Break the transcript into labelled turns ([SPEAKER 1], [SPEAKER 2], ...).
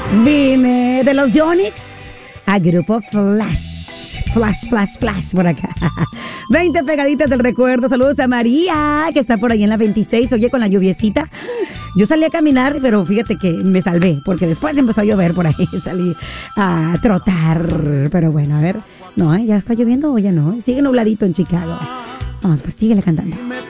[SPEAKER 1] Dime, de los Yonix a Grupo Flash. Flash por acá. 20 pegaditas del recuerdo. Saludos a María, que está por ahí en la 26. Oye, con la lluviecita. Yo salí a caminar, pero fíjate que me salvé, porque después empezó a llover por ahí. Salí a trotar. Pero bueno, a ver. No, ¿ya está lloviendo o ya no? Sigue nubladito en Chicago. Vamos, pues síguele cantando.